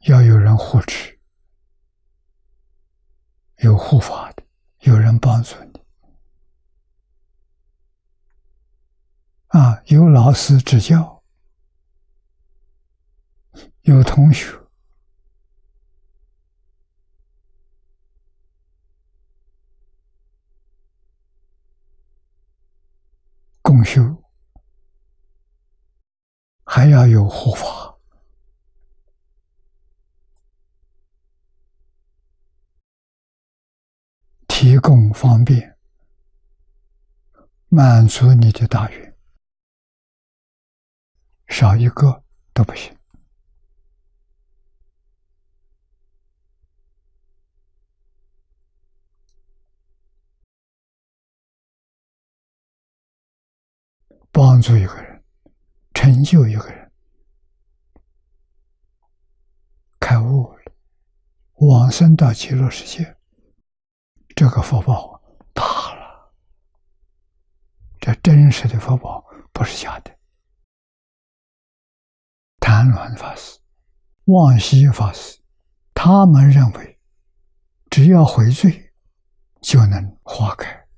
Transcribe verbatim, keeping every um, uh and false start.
要有人护持，有护法的，有人帮助你啊，有老师指教，有同学共修，还要有护法，提供方便，满足你的大愿，少一个都不行。帮助一个人，成就一个人，开悟了，往生到极乐世界，这个福报大了，这真实的福报，不是假的。谭鸾法师、望西法师，他们认为，只要回罪，就能化开。